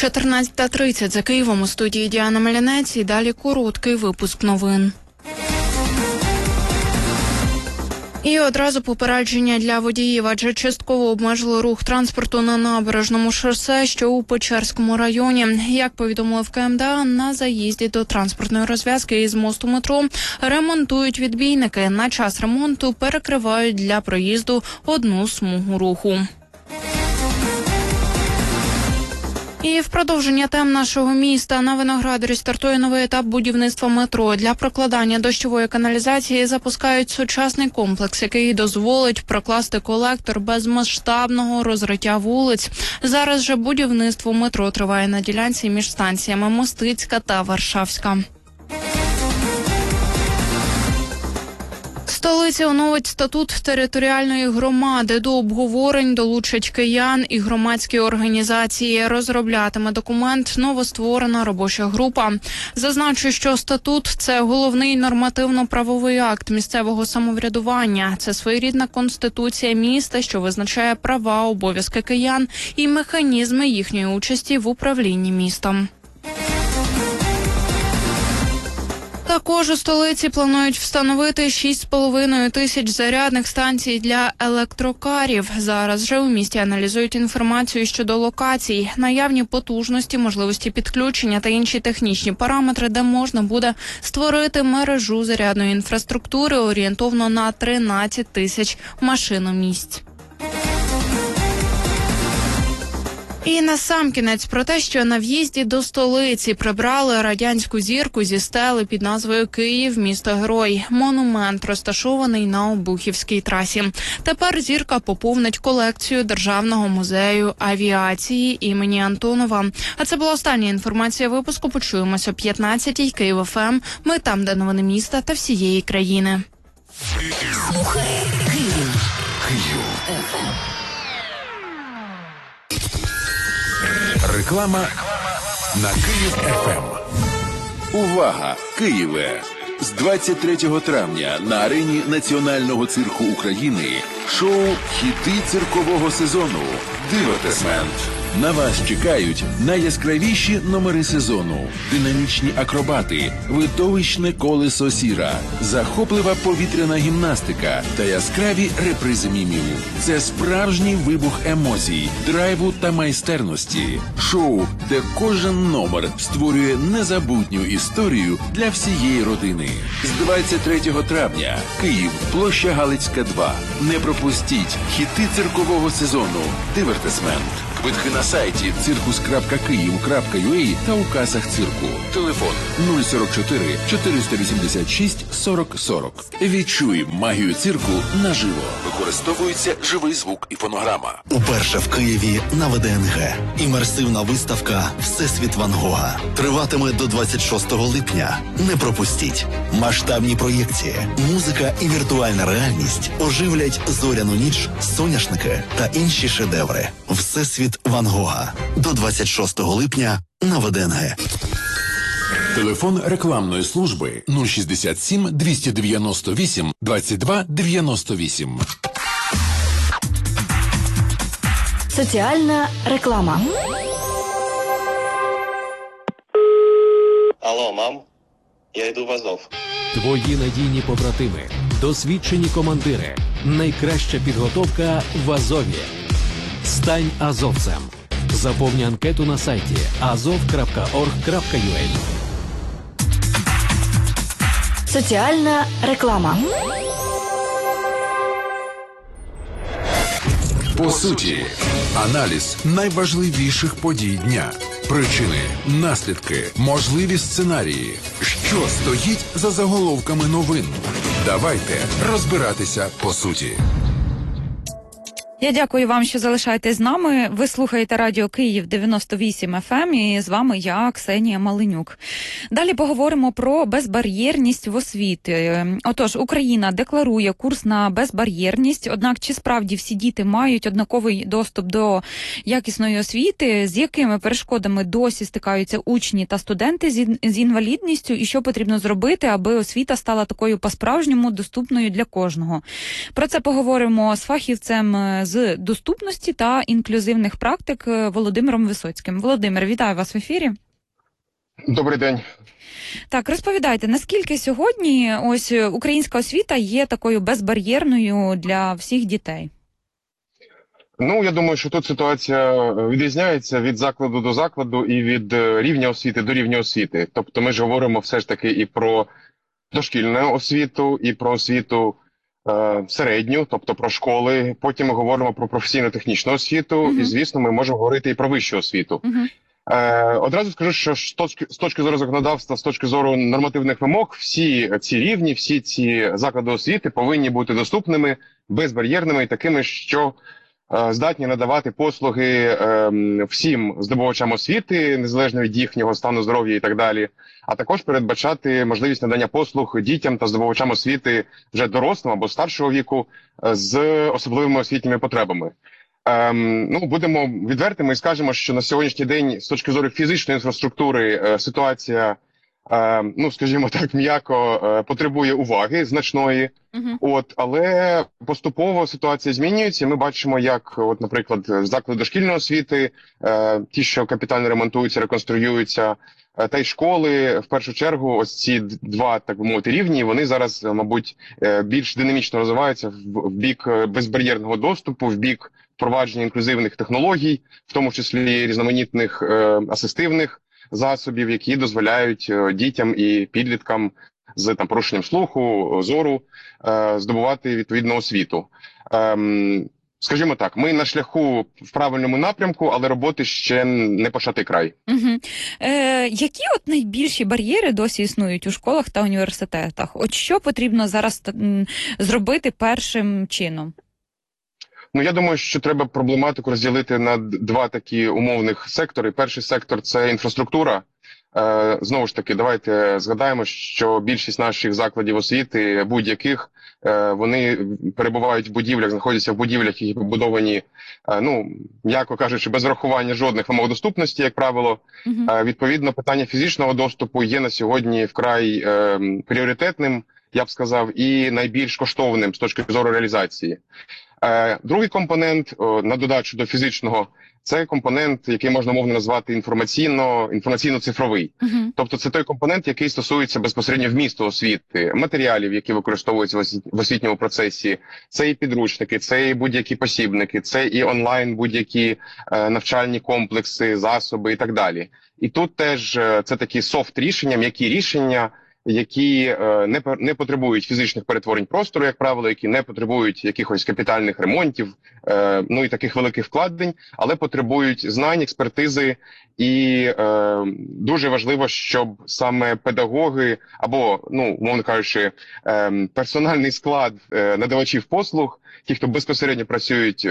14:30 за Києвом, у студії Діана Мелянець, і далі короткий випуск новин. І одразу попередження для водіїв, адже частково обмежили рух транспорту на набережному шосе, що у Печерському районі. Як повідомили в КМДА, на заїзді до транспортної розв'язки із мосту метро ремонтують відбійники. На час ремонту перекривають для проїзду одну смугу руху. І в продовження тем нашого міста на Виноградарі стартує новий етап будівництва метро. Для прокладання дощової каналізації запускають сучасний комплекс, який дозволить прокласти колектор без масштабного розриття вулиць. Зараз же будівництво метро триває на ділянці між станціями Мостицька та Варшавська. Столиця оновить статут територіальної громади. До обговорень долучать киян і громадські організації. Розроблятиме документ новостворена робоча група. Зазначу, що статут – це головний нормативно-правовий акт місцевого самоврядування. Це своєрідна конституція міста, що визначає права, обов'язки киян і механізми їхньої участі в управлінні містом. Також у столиці планують встановити 6,5 тисяч зарядних станцій для електрокарів. Зараз же у місті аналізують інформацію щодо локацій, наявні потужності, можливості підключення та інші технічні параметри, де можна буде створити мережу зарядної інфраструктури орієнтовно на 13 тисяч машиномісць. І насамкінець про те, що на в'їзді до столиці прибрали радянську зірку зі стели під назвою «Київ. Місто-герой». Монумент розташований на Обухівській трасі. Тепер зірка поповнить колекцію Державного музею авіації імені Антонова. А це була остання інформація випуску. Почуємось о 15-й. Київ ФМ. Ми там, де новини міста та всієї країни. Слухай Київ. Київ. Реклама на Київ ФМ. Увага, Києве! З 23 травня на арені Національного цирку України шоу «Хіти циркового сезону» «Дивертесмент». На вас чекають найяскравіші номери сезону, динамічні акробати, видовищне колесо сіра, захоплива повітряна гімнастика та яскраві репризи мімів. Це справжній вибух емоцій, драйву та майстерності. Шоу, де кожен номер створює незабутню історію для всієї родини. З 23 травня. Київ, площа Галицька, 2. Не пропустіть хіти циркового сезону «Дивертесмент». Квитки на сайті circus.kyiv.ua та у касах цирку. Телефон 044 486 40 40. Відчуй магію цирку наживо. Використовується живий звук і фонограма. Уперше в Києві на ВДНГ. Імерсивна виставка «Всесвіт Ван Гога» триватиме до 26 липня. Не пропустіть. Масштабні проєкції, музика і віртуальна реальність оживлять зоряну ніч, соняшники та інші шедеври. «Всесвіт Ван Гога» до 26 липня на ВДНГ. Телефон рекламної служби 067 298 22 98. Соціальна реклама. Алло, мам, я йду в Азов. Твої надійні побратими, досвідчені командири, найкраща підготовка в Азові. Стань азовцем. Заповни анкету на сайті azov.org.ua. Соціальна реклама. По суті, аналіз найважливіших подій дня. Причини, наслідки, можливі сценарії. Що стоїть за заголовками новин? Давайте розбиратися по суті. Я дякую вам, що залишаєтесь з нами. Ви слухаєте радіо Київ 98 FM і з вами я, Ксенія Маленюк. Далі поговоримо про безбар'єрність в освіті. Отож, Україна декларує курс на безбар'єрність, однак чи справді всі діти мають однаковий доступ до якісної освіти, з якими перешкодами досі стикаються учні та студенти з інвалідністю і що потрібно зробити, аби освіта стала такою по-справжньому доступною для кожного? Про це поговоримо з фахівцем з з доступності та інклюзивних практик Володимиром Висоцьким. Володимир, вітаю вас в ефірі. Добрий день. Так, розповідайте, наскільки сьогодні ось українська освіта є такою безбар'єрною для всіх дітей? Ну, я думаю, що тут ситуація відрізняється від закладу до закладу і від рівня освіти до рівня освіти. Тобто ми ж говоримо все ж таки і про дошкільну освіту, і про освіту середню, тобто про школи. Потім ми говоримо про професійно-технічну освіту, і, звісно, ми можемо говорити і про вищу освіту. Одразу скажу, що з точки зору законодавства, з точки зору нормативних вимог, всі ці рівні, всі ці заклади освіти повинні бути доступними, безбар'єрними і такими, що здатні надавати послуги всім здобувачам освіти, незалежно від їхнього стану здоров'я і так далі, а також передбачати можливість надання послуг дітям та здобувачам освіти вже дорослого або старшого віку з особливими освітніми потребами. Ну, будемо відвертими і скажемо, що на сьогоднішній день з точки зору фізичної інфраструктури ситуація, ну, скажімо так, м'яко потребує уваги значної. Але поступово ситуація змінюється. Ми бачимо, як, от, наприклад, заклади дошкільної освіти, ті, що капітально ремонтуються, реконструюються, та й школи, в першу чергу, ось ці два, так би мовити, рівні, вони зараз, мабуть, більш динамічно розвиваються в бік безбар'єрного доступу, в бік впровадження інклюзивних технологій, в тому числі різноманітних асистивних засобів, які дозволяють дітям і підліткам з там порушенням слуху, зору здобувати відповідну освіту. Скажімо так, ми на шляху в правильному напрямку, але роботи ще не початий край. Які от найбільші бар'єри досі існують у школах та університетах? От що потрібно зараз зробити першим чином? Ну, я думаю, що треба проблематику розділити на два такі умовних сектори. Перший сектор – це інфраструктура. Знову ж таки, давайте згадаємо, що більшість наших закладів освіти, будь-яких, вони перебувають в будівлях, знаходяться в будівлях, які побудовані, ну, м'яко кажучи, без врахування жодних вимог доступності, як правило. Відповідно, питання фізичного доступу є на сьогодні вкрай пріоритетним, я б сказав, і найбільш коштовним з точки зору реалізації. Другий компонент, на додачу до фізичного, це компонент, який можна мовно назвати інформаційно-цифровий. Тобто це той компонент, який стосується безпосередньо вмісту освіти, матеріалів, які використовуються в освітньому процесі, це і підручники, це і будь-які посібники, це і онлайн будь-які навчальні комплекси, засоби і так далі. І тут теж це такі софт-рішення, м'які рішення, які не потребують фізичних перетворень простору, як правило, які не потребують якихось капітальних ремонтів, ну і таких великих вкладень, але потребують знань, експертизи, і дуже важливо, щоб саме педагоги або, ну, умовно кажучи, персональний склад надавачів послуг, ті, хто безпосередньо працюють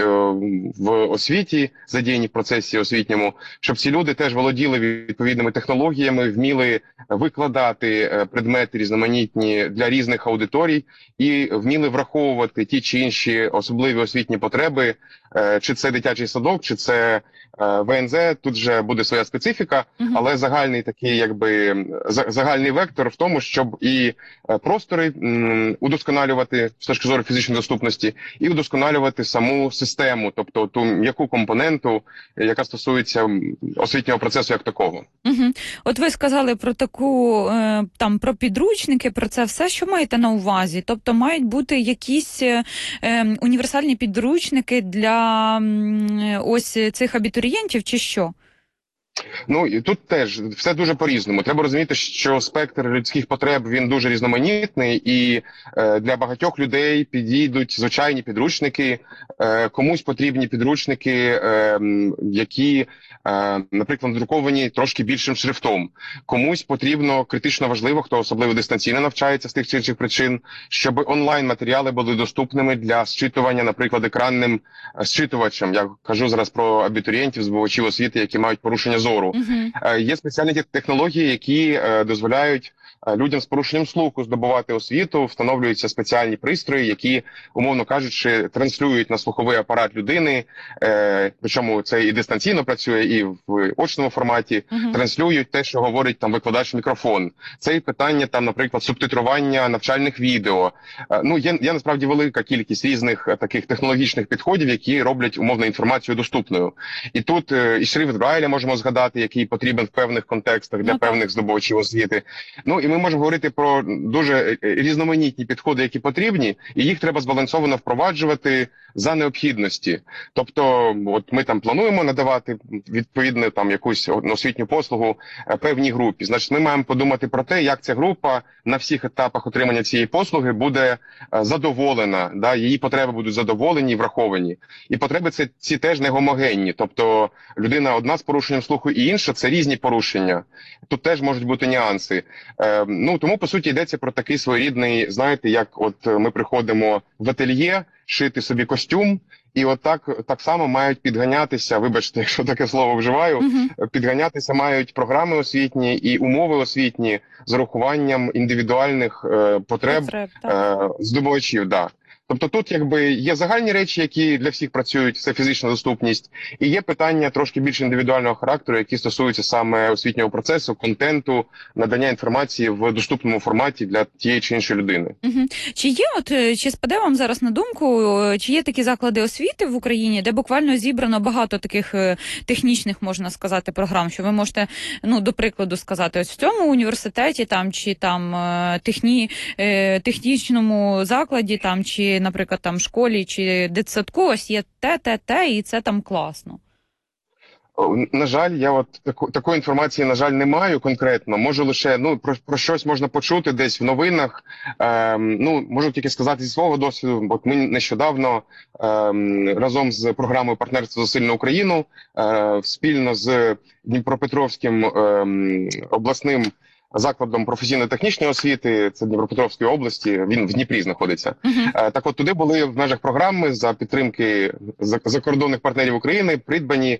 в освіті, задіяні в процесі освітньому, щоб ці люди теж володіли відповідними технологіями, вміли викладати предмети різноманітні для різних аудиторій і вміли враховувати ті чи інші особливі освітні потреби, чи це дитячий садок, чи це ВНЗ, тут вже буде своя специфіка, але загальний такий, якби, загальний вектор в тому, щоб і простори удосконалювати з точки зору фізичної доступності, і удосконалювати саму систему, тобто ту м'яку компоненту, яка стосується освітнього процесу як такого. От ви сказали про таку, там, про підручники, про це все, що маєте на увазі? Тобто мають бути якісь універсальні підручники для ось цих абітурієнтів чи що? Ну, і тут теж все дуже по-різному. Треба розуміти, що спектр людських потреб, він дуже різноманітний, і для багатьох людей підійдуть звичайні підручники, комусь потрібні підручники, які, наприклад, надруковані трошки більшим шрифтом. Комусь потрібно, критично важливо, хто особливо дистанційно навчається з тих чи інших причин, щоб онлайн-матеріали були доступними для зчитування, наприклад, екранним зчитувачем. Я кажу зараз про абітурієнтів, здобувачів освіти, які мають порушення зору. Є спеціальні технології, які дозволяють людям з порушенням слуху здобувати освіту, встановлюються спеціальні пристрої, які, умовно кажучи, транслюють на слуховий апарат людини, причому це і дистанційно працює, і в очному форматі, транслюють те, що говорить там викладач в мікрофон. Це і питання, там, наприклад, субтитрування навчальних відео. Ну, є насправді велика кількість різних таких технологічних підходів, які роблять умовно інформацію доступною. І тут і шрифт Брайля можемо згадати, який потрібен в певних контекстах для певних здобувачів освіти. Ну, і ми можемо говорити про дуже різноманітні підходи, які потрібні, і їх треба збалансовано впроваджувати за необхідності. Тобто, от ми там плануємо надавати відповідно там якусь освітню послугу певній групі. Значить, ми маємо подумати про те, як ця група на всіх етапах отримання цієї послуги буде задоволена, да, її потреби будуть задоволені і враховані. І потреби ці теж не гомогенні. Тобто, людина одна з порушенням слуху і інша – це різні порушення. Тут теж можуть бути нюанси. Ну, тому, по суті, йдеться про такий своєрідний, знаєте, як от ми приходимо в ательє, шити собі костюм, і от так само мають підганятися, вибачте, якщо таке слово вживаю, підганятися мають програми освітні і умови освітні з урахуванням індивідуальних потреб здобувачів. Да. Тобто тут якби є загальні речі, які для всіх працюють, це фізична доступність, і є питання трошки більш індивідуального характеру, які стосуються саме освітнього процесу, контенту, надання інформації в доступному форматі для тієї чи іншої людини. Чи спаде вам зараз на думку, чи є такі заклади освіти в Україні, де буквально зібрано багато таких технічних, можна сказати, програм, що ви можете, ну, до прикладу сказати, ось в цьому університеті там, чи там технічному закладі там, чи наприклад, там школі чи дитсадку, ось є те, і це там класно? На жаль, я от такої інформації, на жаль, не маю конкретно. Можу лише, ну, про щось можна почути десь в новинах. Ну, можу тільки сказати зі свого досвіду, бо ми нещодавно разом з програмою «Партнерство зусиль на Україну» спільно з Дніпропетровським обласним закладом професійно-технічної освіти, це Дніпропетровської області, він в Дніпрі знаходиться. Так от туди були в межах програми за підтримки закордонних партнерів України придбані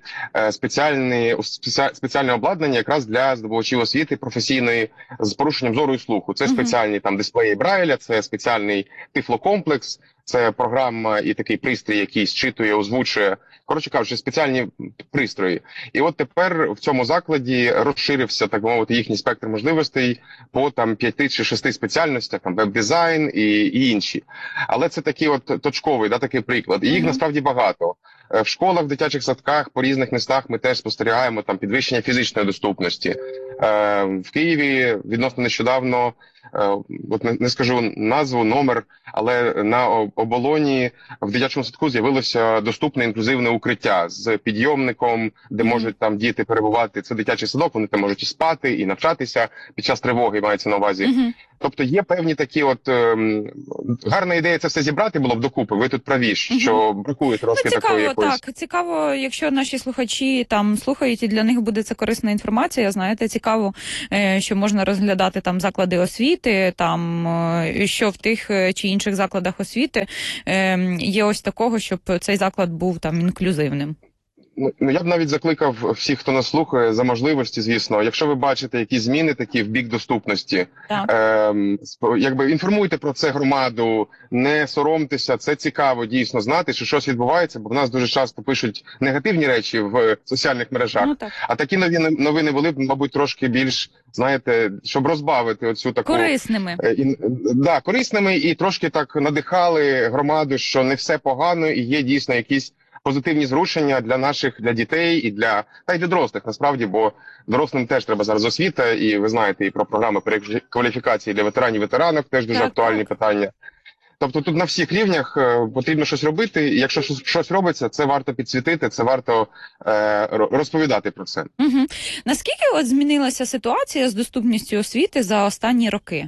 спеціальне обладнання якраз для здобувачів освіти професійної з порушенням зору і слуху. Це спеціальні там дисплеї Брайля, це спеціальний тифлокомплекс, це програма і такий пристрій, який зчитує, озвучує, коротше кажучи, спеціальні пристрої. І от тепер в цьому закладі розширився, так би мовити, їхній спектр можливостей по там 5 чи 6 спеціальностях, там веб-дизайн і інші. Але це такий от точковий, да, такий приклад. І їх насправді багато. В школах, в дитячих садках, по різних містах ми теж спостерігаємо там підвищення фізичної доступності. В Києві відносно нещодавно, от не скажу назву, номер, але на оболоні в дитячому садку з'явилося доступне інклюзивне укриття з підйомником, де можуть там діти перебувати. Це дитячий садок, вони там можуть і спати, і навчатися під час тривоги, мається на увазі. Тобто є певні такі от... гарна ідея це все зібрати було б докупи, ви тут праві, що бракує трошки такої якоїсь... Так, цікаво, якщо наші слухачі там слухають, і для них буде це корисна інформація, знаєте, цікаво, що можна розглядати там заклади освіти, там, що в тих чи інших закладах освіти є ось такого, щоб цей заклад був там інклюзивним. Ну, я б навіть закликав всіх, хто нас слухає, за можливості, звісно, якщо ви бачите якісь зміни такі в бік доступності, якби інформуйте про це громаду, не соромтеся, це цікаво дійсно знати, що щось відбувається, бо в нас дуже часто пишуть негативні речі в соціальних мережах, а такі новини були б, мабуть, трошки більш, знаєте, щоб розбавити оцю таку... Корисними. Да, корисними і трошки так надихали громаду, що не все погано і є дійсно якісь позитивні зрушення для дітей і для дорослих, насправді, бо дорослим теж треба зараз освіта, і ви знаєте, і про програми перекваліфікації для ветеранів, ветеранок теж дуже актуальні питання. Тобто тут на всіх рівнях потрібно щось робити, і якщо щось робиться, це варто підсвітити, це варто розповідати про це. Наскільки от змінилася ситуація з доступністю освіти за останні роки?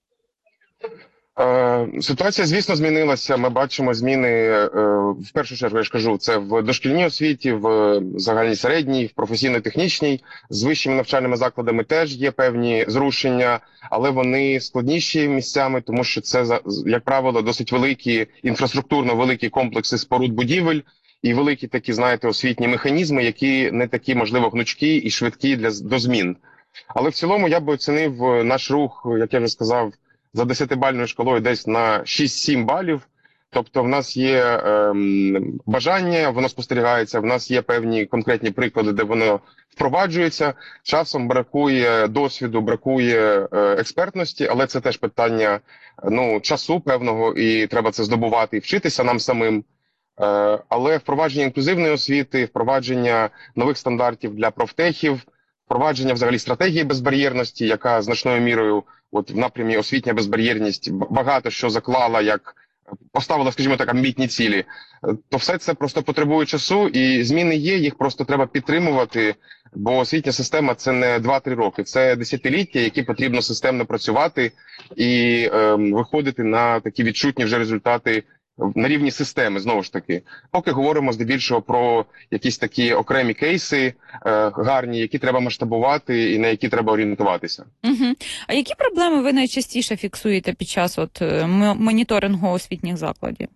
Ситуація, звісно, змінилася. Ми бачимо зміни, в першу чергу, я ж кажу, це в дошкільній освіті, в загальній середній, в професійно-технічній. З вищими навчальними закладами теж є певні зрушення, але вони складніші місцями, тому що це, як правило, досить великі, інфраструктурно великі комплекси споруд будівель і великі такі, знаєте, освітні механізми, які не такі, можливо, гнучкі і швидкі до змін. Але в цілому я би оцінив наш рух, як я вже сказав, за 10-бальною шкалою десь на 6-7 балів. Тобто в нас є бажання, воно спостерігається, в нас є певні конкретні приклади, де воно впроваджується. Часом бракує досвіду, бракує експертності, але це теж питання часу певного, і треба це здобувати і вчитися нам самим. Але впровадження інклюзивної освіти, впровадження нових стандартів для профтехів, впровадження взагалі стратегії безбар'єрності, яка значною мірою в напрямі освітня безбар'єрність багато що заклала, як поставила, скажімо так, амбітні цілі, то все це просто потребує часу, і зміни є, їх просто треба підтримувати, бо освітня система – це не 2-3 роки, це десятиліття, які потрібно системно працювати і виходити на такі відчутні вже результати на рівні системи, знову ж таки. Поки говоримо здебільшого про якісь такі окремі кейси гарні, які треба масштабувати і на які треба орієнтуватися. Угу. А які проблеми ви найчастіше фіксуєте під час моніторингу освітніх закладів?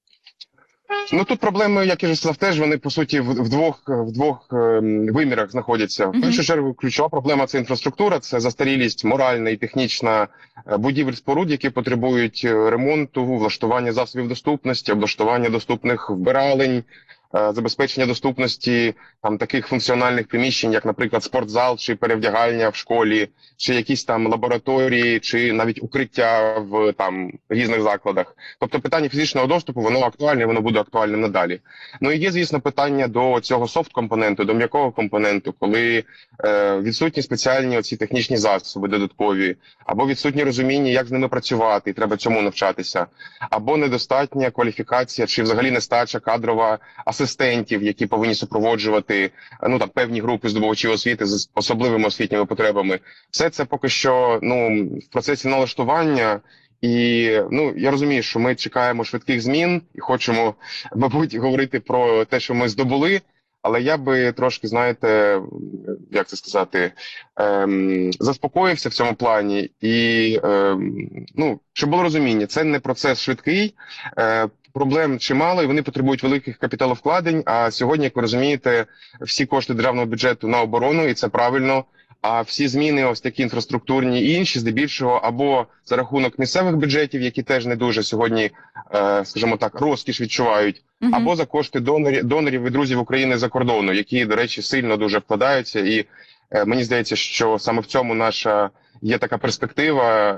Тут проблеми, як я вже сказав, теж вони, по суті, в двох вимірах знаходяться. В першу чергу, ключова проблема – це інфраструктура, це застарілість моральна і технічна будівель споруд, які потребують ремонту, влаштування засобів доступності, облаштування доступних вбиралень, забезпечення доступності таких функціональних приміщень, як, наприклад, спортзал чи перевдягальня в школі, чи якісь лабораторії, чи навіть укриття в різних закладах. Тобто питання фізичного доступу, воно актуальне, воно буде актуальним надалі. І є, звісно, питання до цього софт-компоненту, до м'якого компоненту, коли відсутні спеціальні оці технічні засоби додаткові, або відсутні розуміння, як з ними працювати, і треба цьому навчатися, або недостатня кваліфікація, чи взагалі нестача кадрова асистентів, які повинні супроводжувати певні групи здобувачів освіти з особливими освітніми потребами. Все це поки що в процесі налаштування. І я розумію, що ми чекаємо швидких змін і хочемо, мабуть, говорити про те, що ми здобули, але я би трошки, знаєте, як це сказати, заспокоївся в цьому плані і, щоб було розуміння, це не процес швидкий, проблем чимало, і вони потребують великих капіталовкладень, а сьогодні, як ви розумієте, всі кошти державного бюджету на оборону, і це правильно, а всі зміни, ось такі інфраструктурні і інші, здебільшого, або за рахунок місцевих бюджетів, які теж не дуже сьогодні, скажімо так, розкіш відчувають, або за кошти донорів і друзів України за кордону, які, до речі, сильно дуже вкладаються, і мені здається, що саме в цьому наша є така перспектива.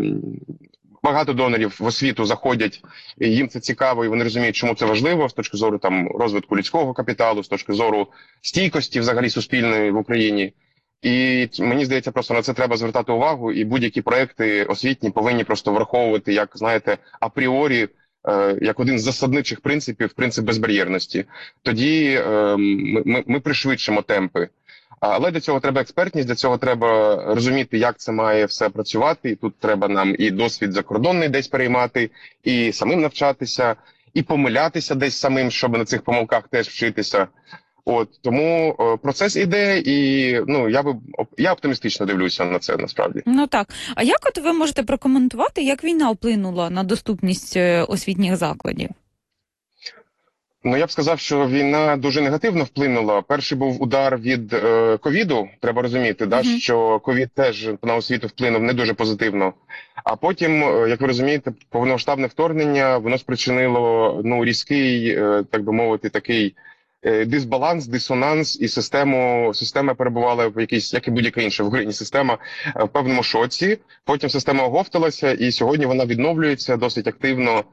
Багато донорів в освіту заходять, і їм це цікаво, і вони розуміють, чому це важливо з точки зору розвитку людського капіталу, з точки зору стійкості взагалі суспільної в Україні. І мені здається, просто на це треба звертати увагу, і будь-які проекти освітні повинні просто враховувати, як, знаєте, апріорі, як один з засадничих принципів, принцип безбар'єрності. Тоді ми пришвидшимо темпи. Але для цього треба експертність, для цього треба розуміти, як це має все працювати. І тут треба нам і досвід закордонний десь переймати, і самим навчатися, і помилятися десь самим, щоб на цих помилках теж вчитися. Тому процес іде, і я оптимістично дивлюся на це, насправді. Так. А як ви можете прокоментувати, як війна вплинула на доступність освітніх закладів? Я б сказав, що війна дуже негативно вплинула. Перший був удар від ковіду, треба розуміти, що ковід теж на освіту вплинув не дуже позитивно. А потім, як ви розумієте, повномасштабне вторгнення, воно спричинило різкий, так би мовити, такий дисбаланс, дисонанс, і система перебувала в якійсь, як і будь-яка інша в Україні система, в певному шоці. Потім система оговталася, і сьогодні вона відновлюється досить активно.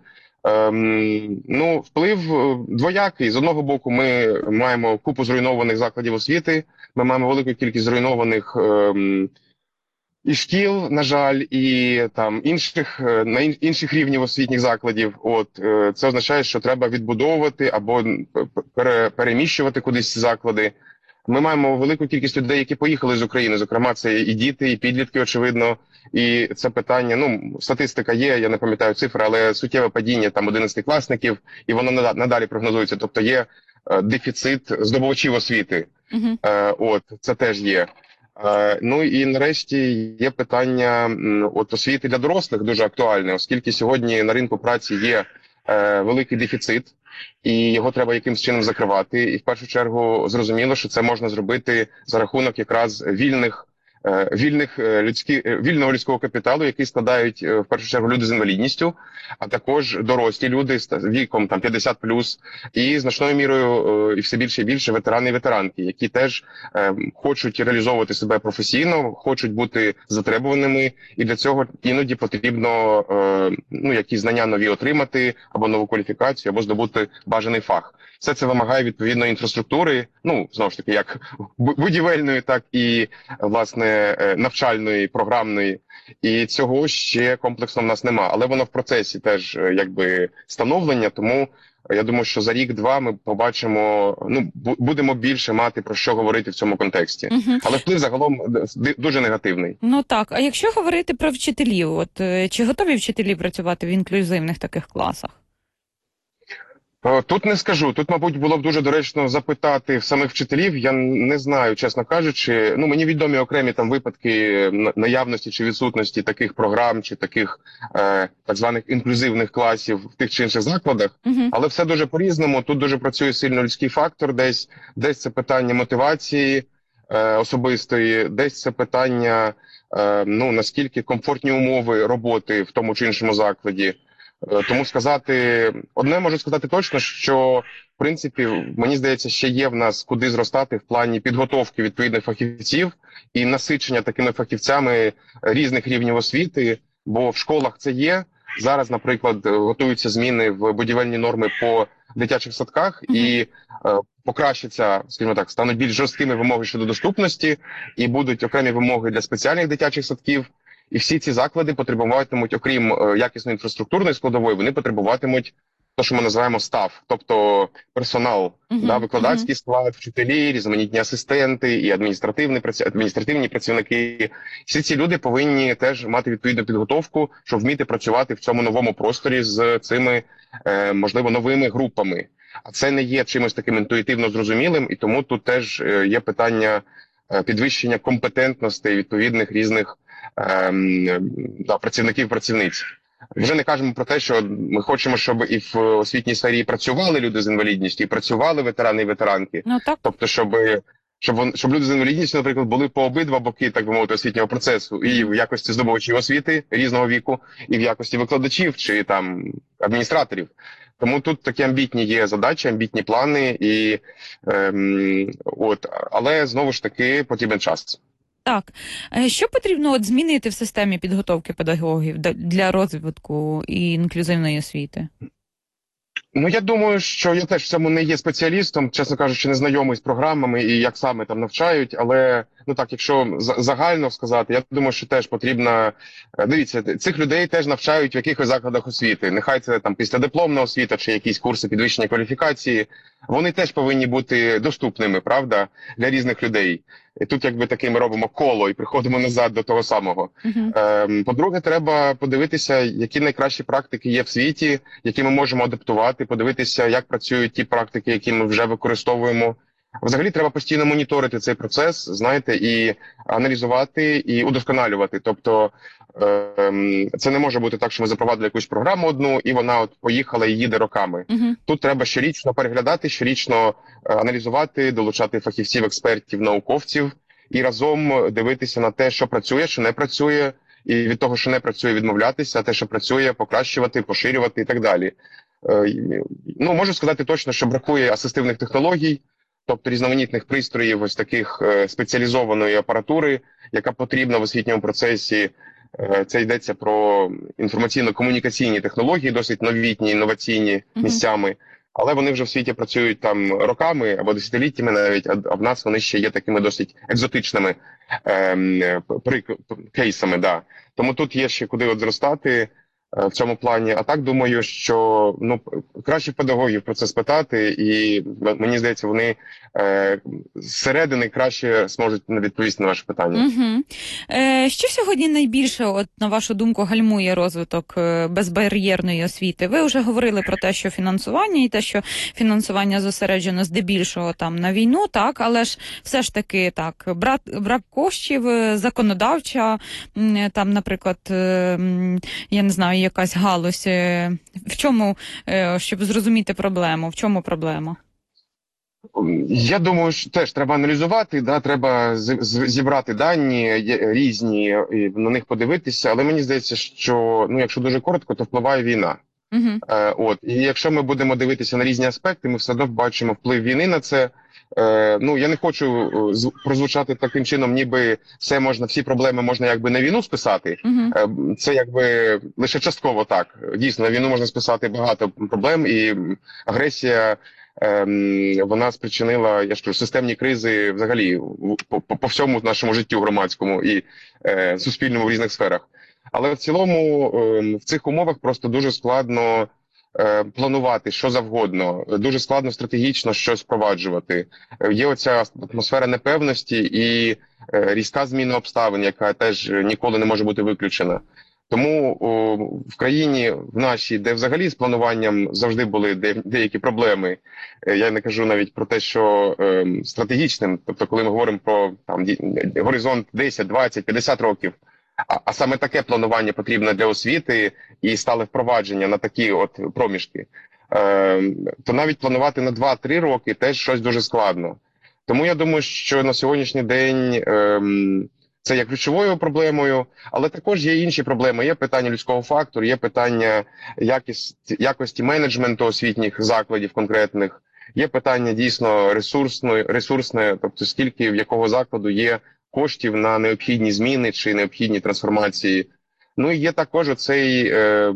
Вплив двоякий. З одного боку, ми маємо купу зруйнованих закладів освіти, ми маємо велику кількість зруйнованих і шкіл, на жаль, і інших рівнів освітніх закладів. Це означає, що треба відбудовувати або переміщувати кудись заклади. Ми маємо велику кількість людей, які поїхали з України, зокрема, це і діти, і підлітки, очевидно. І це питання, статистика є, я не пам'ятаю цифри, але суттєве падіння 11-класників, і воно надалі прогнозується. Тобто є дефіцит здобувачів освіти. Це теж є. І нарешті є питання освіти для дорослих дуже актуальне, оскільки сьогодні на ринку праці є великий дефіцит, і його треба якимось чином закривати. І в першу чергу зрозуміло, що це можна зробити за рахунок якраз вільних вільного людського капіталу, який складають в першу чергу люди з інвалідністю, а також дорослі люди з віком там 50+, і значною мірою і все більше і більше ветерани і ветеранки, які теж хочуть реалізовувати себе професійно, хочуть бути затребуваними, і для цього іноді потрібно якісь знання нові отримати, або нову кваліфікацію, або здобути бажаний фах. Все це вимагає відповідної інфраструктури, знову ж таки, як будівельної, так і, власне, навчальної, програмної. І цього ще комплексно в нас нема. Але воно в процесі теж, становлення, тому я думаю, що за рік-два ми побачимо, будемо більше мати про що говорити в цьому контексті. Але вплив загалом дуже негативний. Ну так, а якщо говорити про вчителів, чи готові вчителі працювати в інклюзивних таких класах? Тут не скажу. Тут, мабуть, було б дуже доречно запитати в самих вчителів. Я не знаю, чесно кажучи. Мені відомі окремі там випадки наявності чи відсутності таких програм чи таких так званих інклюзивних класів в тих чи інших закладах. Але все дуже по-різному. Тут дуже працює сильно людський фактор. Десь це питання мотивації особистої, десь це питання, наскільки комфортні умови роботи в тому чи іншому закладі. Тому одне можу сказати точно, що, в принципі, мені здається, ще є в нас куди зростати в плані підготовки відповідних фахівців і насичення такими фахівцями різних рівнів освіти, бо в школах це є. Зараз, наприклад, готуються зміни в будівельні норми по дитячих садках і покращаться, скажімо так, стануть більш жорсткими вимоги щодо доступності і будуть окремі вимоги для спеціальних дитячих садків. І всі ці заклади потребуватимуть, окрім якісної інфраструктурної складової, вони потребуватимуть те, що ми називаємо стаф, тобто персонал, викладацький склад, вчителі, різноманітні асистенти і адміністративні працівники. Всі ці люди повинні теж мати відповідну підготовку, щоб вміти працювати в цьому новому просторі з цими, можливо, новими групами. А це не є чимось таким інтуїтивно зрозумілим, і тому тут теж є питання підвищення компетентності відповідних різних працівників-працівниць. Вже не кажемо про те, що ми хочемо, щоб і в освітній сфері працювали люди з інвалідністю, і працювали ветерани і ветеранки. Тобто, щоб люди з інвалідністю, наприклад, були по обидва боки, так би мовити, освітнього процесу, і в якості здобувачів освіти різного віку, і в якості викладачів чи там адміністраторів. Тому тут такі амбітні є задачі, амбітні плани, але знову ж таки потрібен час. Так. Що потрібно змінити в системі підготовки педагогів для розвитку і інклюзивної освіти? Я думаю, що я теж в цьому не є спеціалістом, чесно кажучи, не знайомий з програмами і як саме там навчають, але, якщо загально сказати, я думаю, що теж потрібно, дивіться, цих людей теж навчають в якихось закладах освіти, нехай це там післядипломна освіта чи якісь курси підвищення кваліфікації, вони теж повинні бути доступними, правда, для різних людей. І тут таке ми робимо коло і приходимо назад до того самого. По-друге, треба подивитися, які найкращі практики є в світі, які ми можемо адаптувати, подивитися, як працюють ті практики, які ми вже використовуємо. Взагалі треба постійно моніторити цей процес, і аналізувати, і удосконалювати. Тобто це не може бути так, що ми запровадили якусь програму одну, і вона поїхала і їде роками. Тут треба щорічно переглядати, щорічно аналізувати, долучати фахівців, експертів, науковців, і разом дивитися на те, що працює, що не працює, і від того, що не працює, відмовлятися, а те, що працює, покращувати, поширювати і так далі. Можу сказати точно, що бракує асистивних технологій, тобто різноманітних пристроїв, ось таких спеціалізованої апаратури, яка потрібна в освітньому процесі. Це йдеться про інформаційно-комунікаційні технології, досить новітні, інноваційні місцями, але вони вже в світі працюють там роками або десятиліттями навіть, а в нас вони ще є такими досить екзотичними кейсами. Да. Тому тут є ще куди зростати в цьому плані. А так думаю, що краще педагогів про це спитати, і мені здається, вони зсередини краще зможуть відповісти на ваше питання. Що сьогодні найбільше, на вашу думку, гальмує розвиток безбар'єрної освіти? Ви вже говорили про те, що фінансування, і те, що фінансування зосереджено здебільшого там на війну, так, але ж все ж таки так, брак коштів, законодавча, там, наприклад, я не знаю, якась галузь. В чому, щоб зрозуміти проблему, в чому проблема? Я думаю, що теж треба аналізувати, да, треба зібрати дані різні, і на них подивитися, але мені здається, що, ну, якщо дуже коротко, то впливає війна. І якщо ми будемо дивитися на різні аспекти, ми все одно бачимо вплив війни на це. Ну, я не хочу прозвучати таким чином, ніби всі проблеми можна якби на війну списати. Це якби лише частково так. Дійсно, на війну можна списати багато проблем, і агресія, вона спричинила, я ж кажу, системні кризи взагалі по всьому нашому життю громадському і суспільному в різних сферах. Але в цілому в цих умовах просто дуже складно планувати що завгодно, дуже складно стратегічно щось впроваджувати. Є оця атмосфера непевності і різка зміна обставин, яка теж ніколи не може бути виключена. Тому в країні, в нашій, де взагалі з плануванням завжди були деякі проблеми, я не кажу навіть про те, що стратегічним, тобто коли ми говоримо про там, горизонт 10, 20, 50 років, а саме таке планування потрібне для освіти і стале впровадження на такі от проміжки, то навіть планувати на 2-3 роки теж щось дуже складно. Тому я думаю, що на сьогоднішній день це є ключовою проблемою, але також є інші проблеми. Є питання людського фактору, є питання якості менеджменту освітніх закладів конкретних, є питання дійсно ресурсне, тобто скільки в якого закладу є коштів на необхідні зміни чи необхідні трансформації. Ну і є також оцей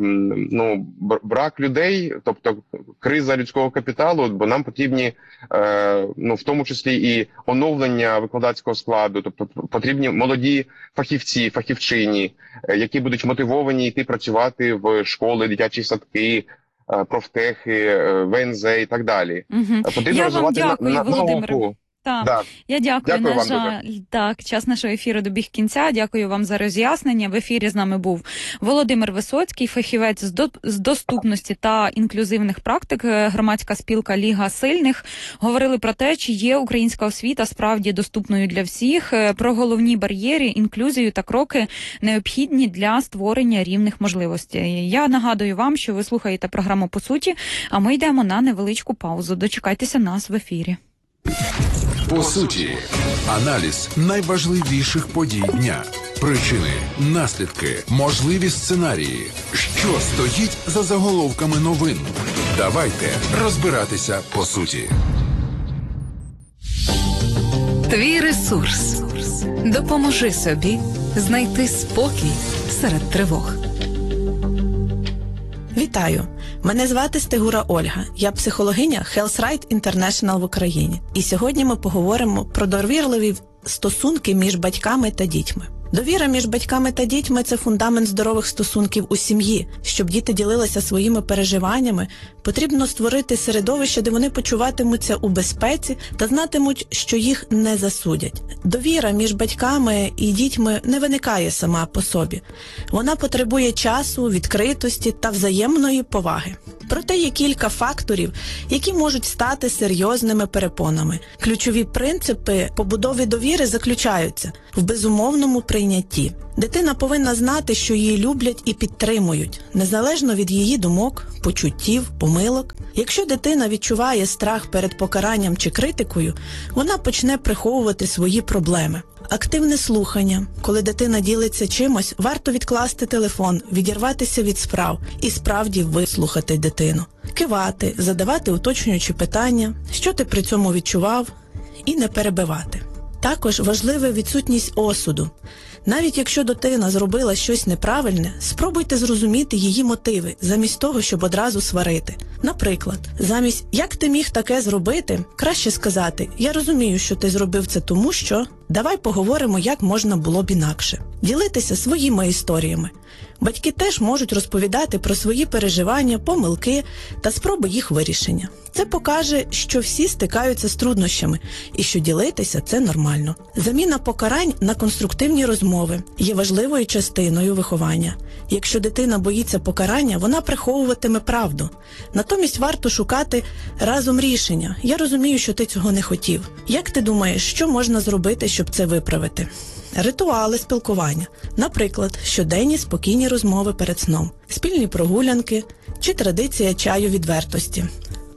брак людей, тобто криза людського капіталу, бо нам потрібні в тому числі і оновлення викладацького складу, тобто потрібні молоді фахівці, фахівчині, які будуть мотивовані йти працювати в школи, дитячі садки, профтехи, ВНЗ і так далі. Потрібно Я вам дякую, Володимире. Так. Я дякую. Дякую На жаль, так, час нашого ефіру добіг кінця. Дякую вам за роз'яснення. В ефірі з нами був Володимир Висоцький, фахівець з доступності та інклюзивних практик, громадська спілка Ліга сильних. Говорили про те, чи є українська освіта справді доступною для всіх, про головні бар'єри, інклюзію та кроки, необхідні для створення рівних можливостей. Я нагадую вам, що ви слухаєте програму «По суті», а ми йдемо на невеличку паузу. Дочекайтеся нас в ефірі. По суті, аналіз найважливіших подій дня, причини, наслідки, можливі сценарії, що стоїть за заголовками новин. Давайте розбиратися по суті. Твій ресурс. Допоможи собі знайти спокій серед тривог. Вітаю! Мене звати Стегура Ольга. Я психологиня Health Right International в Україні. І сьогодні ми поговоримо про довірливі стосунки між батьками та дітьми. Довіра між батьками та дітьми – це фундамент здорових стосунків у сім'ї. Щоб діти ділилися своїми переживаннями, потрібно створити середовище, де вони почуватимуться у безпеці та знатимуть, що їх не засудять. Довіра між батьками і дітьми не виникає сама по собі. Вона потребує часу, відкритості та взаємної поваги. Проте є кілька факторів, які можуть стати серйозними перепонами. Ключові принципи побудови довіри заключаються в безумовному прийнятті. Дитина повинна знати, що її люблять і підтримують, незалежно від її думок, почуттів, помилок. Якщо дитина відчуває страх перед покаранням чи критикою, вона почне приховувати свої проблеми. Активне слухання. Коли дитина ділиться чимось, варто відкласти телефон, відірватися від справ і справді вислухати дитину. Кивати, задавати уточнюючі питання, що ти при цьому відчував, і не перебивати. Також важлива відсутність осуду. Навіть якщо дитина зробила щось неправильне, спробуйте зрозуміти її мотиви, замість того, щоб одразу сварити. Наприклад, замість «як ти міг таке зробити», краще сказати «я розумію, що ти зробив це тому, що…» Давай поговоримо, як можна було б інакше. Ділитися своїми історіями. Батьки теж можуть розповідати про свої переживання, помилки та спроби їх вирішення. Це покаже, що всі стикаються з труднощами і що ділитися – це нормально. Заміна покарань на конструктивні розмови є важливою частиною виховання. Якщо дитина боїться покарання, вона приховуватиме правду. Натомість варто шукати разом рішення. Я розумію, що ти цього не хотів. Як ти думаєш, що можна зробити, щоб це виправити? Ритуали спілкування. Наприклад, щоденні спокійні розмови перед сном, спільні прогулянки чи традиція чаю відвертості.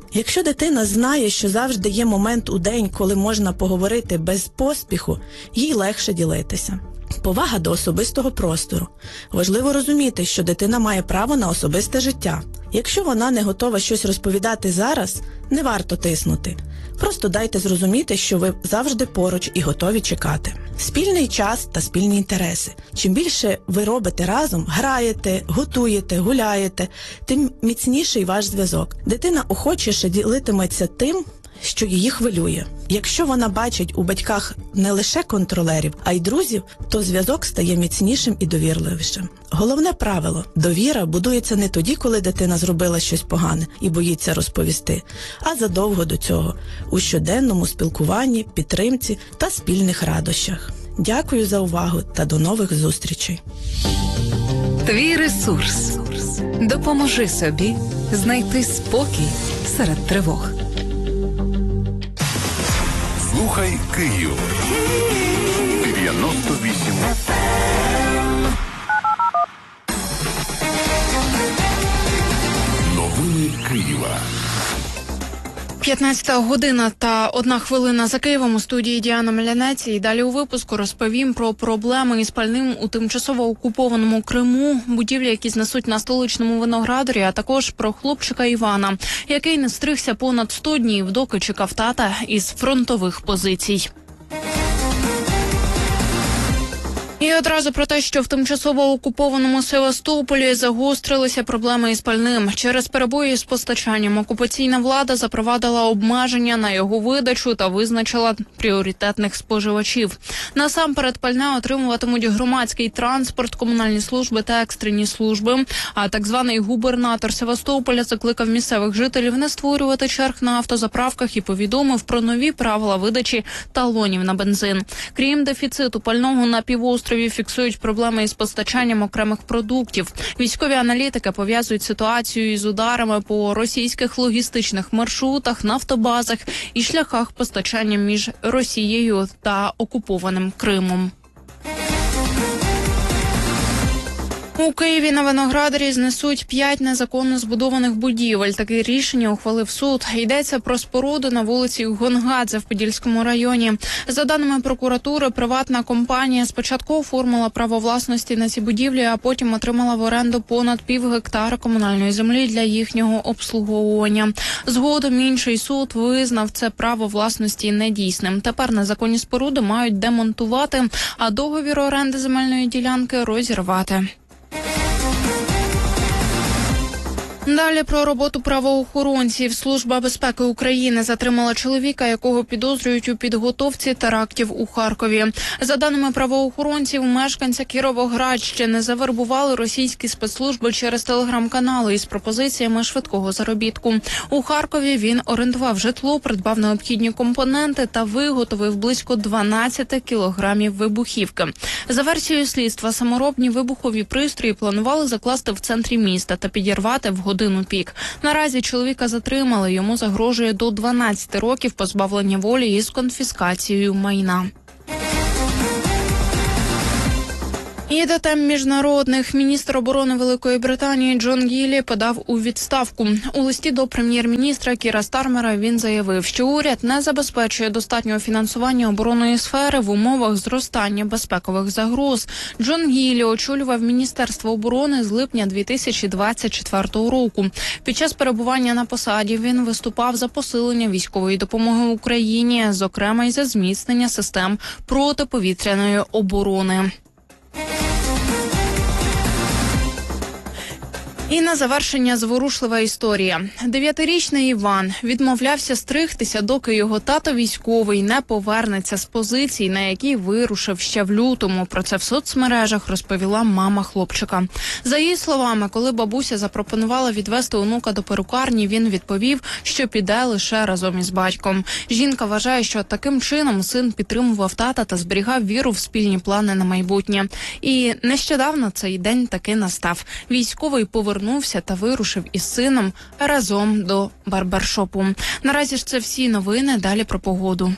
Якщо дитина знає, що завжди є момент у день, коли можна поговорити без поспіху, їй легше ділитися. Повага до особистого простору. Важливо розуміти, що дитина має право на особисте життя. Якщо вона не готова щось розповідати зараз, не варто тиснути. Просто дайте зрозуміти, що ви завжди поруч і готові чекати. Спільний час та спільні інтереси. Чим більше ви робите разом, граєте, готуєте, гуляєте, тим міцніший ваш зв'язок. Дитина охочіше ділитиметься тим, що її хвилює. Якщо вона бачить у батьках не лише контролерів, а й друзів, то зв'язок стає міцнішим і довірливішим. Головне правило – довіра будується не тоді, коли дитина зробила щось погане і боїться розповісти, а задовго до цього – у щоденному спілкуванні, підтримці та спільних радощах. Дякую за увагу та до нових зустрічей. Твій ресурс. Допоможи собі знайти спокій серед тривог. Слухай Київ. 98 Новини Києва. 15 година та 1 хвилина за Києвом. У студії Діана Мелянець. І далі у випуску розповім про проблеми із пальним у тимчасово окупованому Криму, будівлі, які знесуть на столичному Виноградарі, а також про хлопчика Івана, який не стригся понад 100 днів, доки чекав тата із фронтових позицій. І одразу про те, що в тимчасово окупованому Севастополі загострилися проблеми із пальним. Через перебої з постачанням окупаційна влада запровадила обмеження на його видачу та визначила пріоритетних споживачів. Насамперед пальне отримуватимуть громадський транспорт, комунальні служби та екстрені служби. А так званий губернатор Севастополя закликав місцевих жителів не створювати черг на автозаправках і повідомив про нові правила видачі талонів на бензин. Крім дефіциту пального на півострові, фіксують проблеми із постачанням окремих продуктів. Військові аналітики пов'язують ситуацію із ударами по російських логістичних маршрутах, нафтобазах і шляхах постачання між Росією та окупованим Кримом. У Києві на Виноградарі знесуть 5 незаконно збудованих будівель. Таке рішення ухвалив суд. Йдеться про споруду на вулиці Гонгадзе в Подільському районі. За даними прокуратури, приватна компанія спочатку оформила право власності на ці будівлі, а потім отримала в оренду понад пів гектара комунальної землі для їхнього обслуговування. Згодом інший суд визнав це право власності недійсним. Тепер незаконні споруди мають демонтувати, а договір оренди земельної ділянки розірвати. Далі про роботу правоохоронців. Служба безпеки України затримала чоловіка, якого підозрюють у підготовці терактів у Харкові. За даними правоохоронців, мешканця Кіровоградщини завербували російські спецслужби через телеграм-канали із пропозиціями швидкого заробітку. У Харкові він орендував житло, придбав необхідні компоненти та виготовив близько 12 кілограмів вибухівки. За версією слідства, саморобні вибухові пристрої планували закласти в центрі міста та підірвати в годину пік. Наразі чоловіка затримали, йому загрожує до 12 років позбавлення волі із конфіскацією майна. І до тем міжнародних. Міністр оборони Великої Британії Джон Гіллі подав у відставку. У листі до прем'єр-міністра Кіра Стармера він заявив, що уряд не забезпечує достатнього фінансування оборонної сфери в умовах зростання безпекових загроз. Джон Гіллі очолював Міністерство оборони з липня 2024 року. Під час перебування на посаді він виступав за посилення військової допомоги Україні, зокрема й за зміцнення систем протиповітряної оборони. І на завершення зворушлива історія. 9-річний Іван відмовлявся стригтися, доки його тато військовий не повернеться з позицій, на які вирушив ще в лютому. Про це в соцмережах розповіла мама хлопчика. За її словами, коли бабуся запропонувала відвести онука до перукарні, він відповів, що піде лише разом із батьком. Жінка вважає, що таким чином син підтримував тата та зберігав віру в спільні плани на майбутнє. І нещодавно цей день таки настав. Військовий повернувся та вирушив із сином разом до барбершопу. Наразі ж це всі новини, далі про погоду.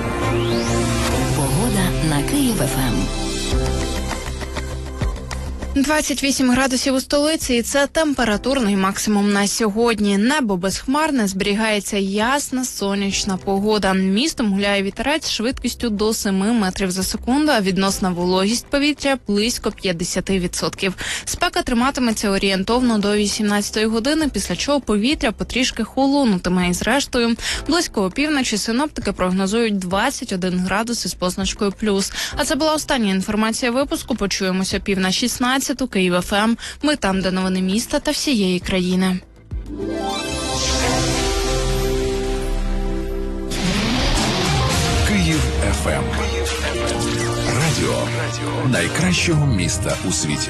Погода на Київ ФМ. 28 градусів у столиці, і це температурний максимум на сьогодні. Небо безхмарне, зберігається ясна сонячна погода. Містом гуляє вітерець швидкістю до 7 метрів за секунду, а відносна вологість повітря близько 50%. Спека триматиметься орієнтовно до 18 години, після чого повітря потрішки холонутиме. І зрештою, близько опівночі синоптики прогнозують 21 градус із позначкою плюс. А це була остання інформація випуску. Почуємося пів на 16. Київ ФМ. Ми там, де новини міста та всієї країни. Київ ФМ. Радіо найкращого міста у світі.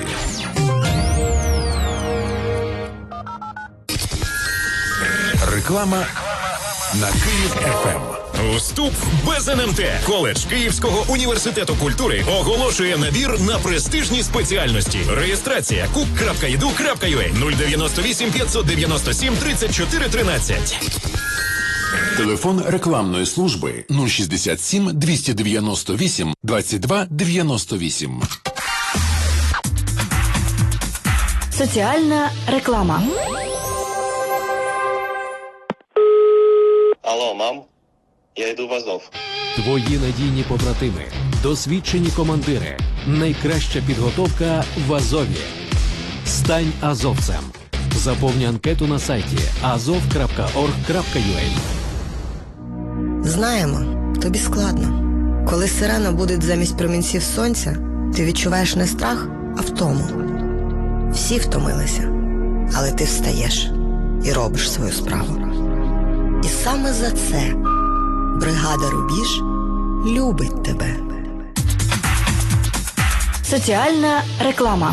Реклама на Київ ФМ. Вступ без НМТ. Коледж Київського університету культури оголошує набір на престижні спеціальності. Реєстрація kup.edu.ua 098 597 34 13. Телефон рекламної служби 067 298 22 98. Соціальна реклама. Алло, мам, я йду в Азов. Твої надійні побратими, досвідчені командири, найкраща підготовка в Азові. Стань азовцем. Заповни анкету на сайті azov.org.ua. Знаємо, тобі складно. Коли сирена буде замість промінців сонця, ти відчуваєш не страх, а втому. Всі втомилися, але ти встаєш і робиш свою справу. І саме за це бригада «Рубіж» любить тебе. Соціальна реклама.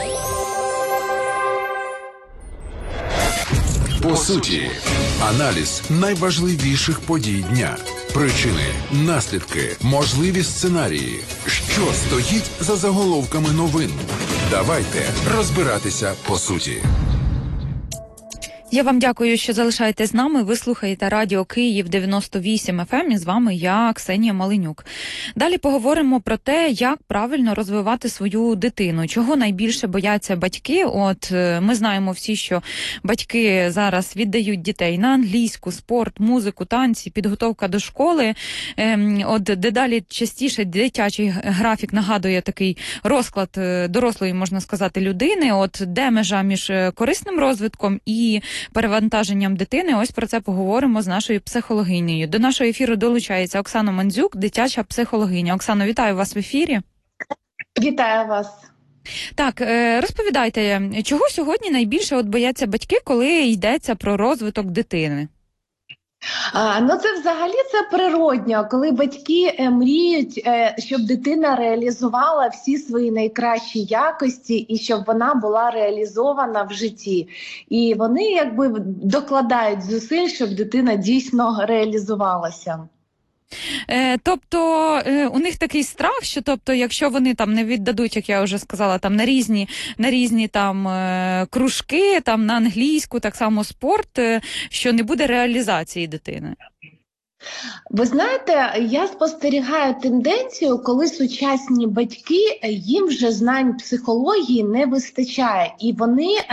По суті, аналіз найважливіших подій дня. Причини, наслідки, можливі сценарії. Що стоїть за заголовками новин? Давайте розбиратися по суті. Я вам дякую, що залишаєтесь з нами. Ви слухаєте радіо Київ 98 FM, і з вами я, Ксенія Маленюк. Далі поговоримо про те, як правильно розвивати свою дитину. Чого найбільше бояться батьки? От ми знаємо всі, що батьки зараз віддають дітей на англійську, спорт, музику, танці, підготовка до школи. От дедалі частіше дитячий графік нагадує такий розклад дорослої, можна сказати, людини. От де межа між корисним розвитком і перевантаженням дитини. Ось про це поговоримо з нашою психологинею. До нашого ефіру долучається Оксана Мандзюк, дитяча психологиня. Оксано, вітаю вас в ефірі. Вітаю вас. Так, розповідайте, чого сьогодні найбільше бояться батьки, коли йдеться про розвиток дитини? Ну це взагалі це природньо, коли батьки мріють, щоб дитина реалізувала всі свої найкращі якості і щоб вона була реалізована в житті. І вони якби докладають зусиль, щоб дитина дійсно реалізувалася. Тобто у них такий страх, що тобто, якщо вони там не віддадуть, як я вже сказала, там на різні там кружки, там на англійську, так само спорт, що не буде реалізації дитини. Ви знаєте, я спостерігаю тенденцію, коли сучасні батьки, їм вже знань психології не вистачає, і вони